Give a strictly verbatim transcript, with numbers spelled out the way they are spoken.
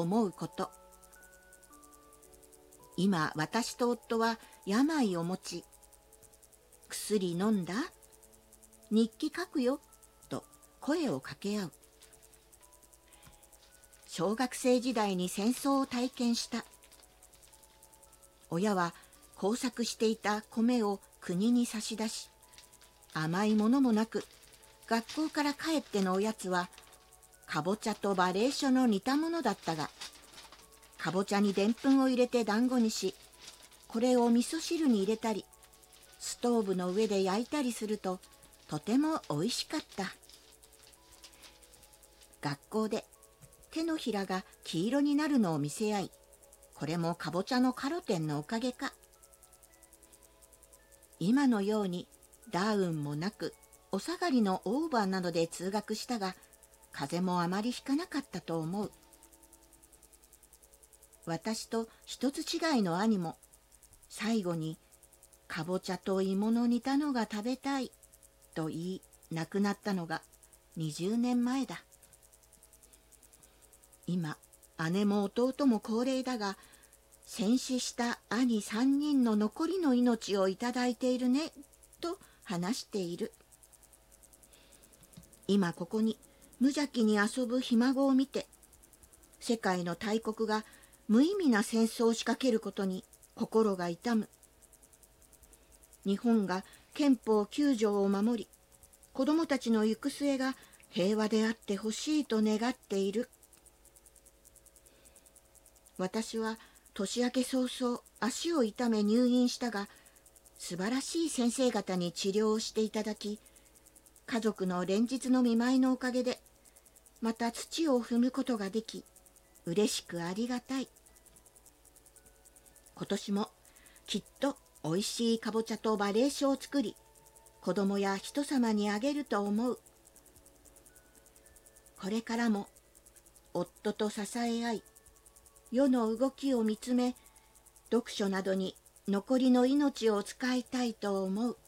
思うこと。今私と夫は病を持ち、薬飲んだ？日記書くよと声を掛け合う。小学生時代に戦争を体験した。親は耕作していた米を国に差し出し、甘いものもなく、学校から帰ってのおやつはかぼちゃとバレー書の似たものだったが、かぼちゃにでんぷんを入れて団子にし、これを味噌汁に入れたり、ストーブの上で焼いたりするととてもおいしかった。学校で手のひらが黄色になるのを見せ合い、これもかぼちゃのカロテンのおかげか。今のようにダウンもなく、お下がりのオーバーなどで通学したが、風邪もあまりひかなかったと思う。私と一つ違いの兄も、最後にかぼちゃと芋の煮たのが食べたいと言い、亡くなったのがにじゅうねんまえだ。今、姉も弟も高齢だが、戦死した兄三人の残りの命をいただいているね、と話している。今ここに無邪気に遊ぶひ孫を見て、世界の大国が無意味な戦争を仕掛けることに心が痛む。日本が憲法きゅう条を守り、子供たちの行く末が平和であってほしいと願っている。私は年明け早々足を痛め入院したが、素晴らしい先生方に治療をしていただき、家族の連日の見舞いのおかげで、また土を踏むことができ、嬉しくありがたい。今年もきっとおいしいかぼちゃとバレー書を作り、子供や人様にあげると思う。これからも夫と支え合い、世の動きを見つめ、読書などに残りの命を使いたいと思う。